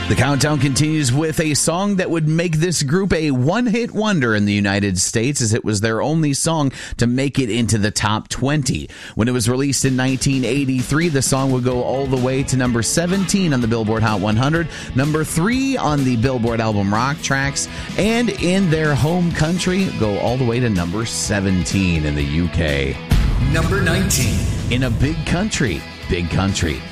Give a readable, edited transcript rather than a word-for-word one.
The countdown continues with a song that would make this group a one-hit wonder in the United States, as it was their only song to make it into the top 20. When it was released in 1983, the song would go all the way to number 17 on the Billboard Hot 100, number 3 on the Billboard album Rock Tracks, and in their home country, go all the way to number 17 in the UK. Number 19. In a big country,